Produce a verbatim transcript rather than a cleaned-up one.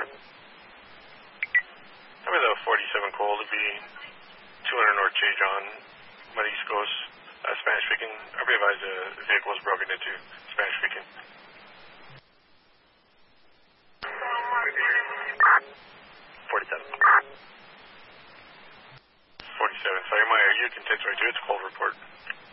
How about the forty-seven Cole to be two hundred North J. John, Mud East Coast, uh, Spanish speaking. I realize the vehicle was broken into, Spanish speaking. forty-seven. forty-seven. Sorry, Maya, you can take right to it's a Cole report.